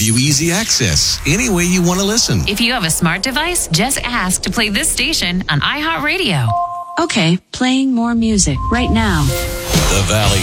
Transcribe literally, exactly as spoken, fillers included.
you easy access any way you want to listen. If you have a smart device, just ask to play this station on iHeartRadio. Okay, playing more music right now. The Valley